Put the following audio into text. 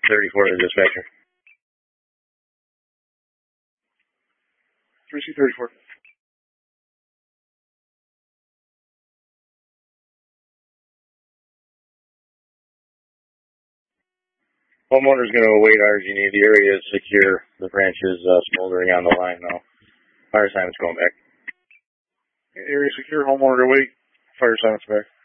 3C34 to the dispatcher. 3C34. Homeowner's going to await RG&E. The area is secure. The branch is smoldering on the line now. Fire assignment's going back. Area secure. Homeowner to wait. Fire assignment's back.